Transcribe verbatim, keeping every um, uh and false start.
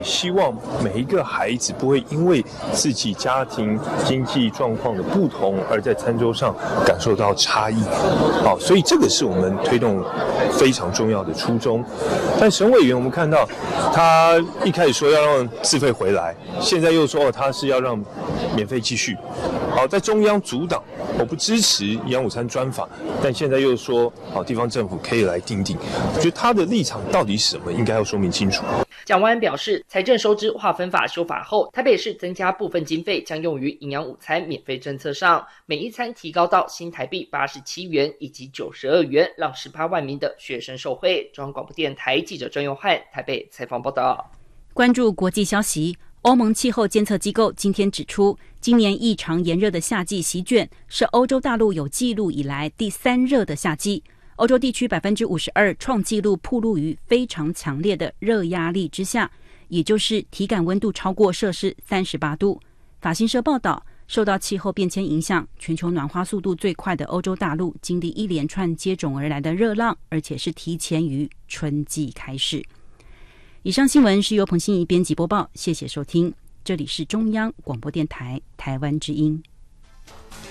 希望每一个孩子不会因为自己家庭经济状况的不同，而在餐桌上感受到差异。好，所以这个是我们推动非常重要的初衷。但沈委员，我们看到他一开始说要让自费回来，现在又说哦，他是要让免费继续。好，在中央阻挡，我不支持营养午餐专法，但现在又说好，地方政府可以来订定。我觉得他的立场到底是什么，应该要说明清楚。 蒋万安表示，财政收支划分法修法后，台北市增加部分经费，将用于营养午餐免费政策上，每一餐提高到新台币八十七元以及九十二元，让十八万名的学生受惠。中央广播电台记者郑佑汉台北采访报道。 关注国际消息，欧盟气候监测机构今天指出，今年异常炎热的夏季席卷，是欧洲大陆有记录以来第三热的夏季。欧洲地区 百分之五十二 创纪录暴露于非常强烈的热压力之下，也就是体感温度超过摄氏三十八度。法新社报道，受到气候变迁影响，全球暖化速度最快的欧洲大陆经历一连串接踵而来的热浪，而且是提前于春季开始。以上新闻是由彭欣怡编辑播报，谢谢收听，这里是中央广播电台台湾之音。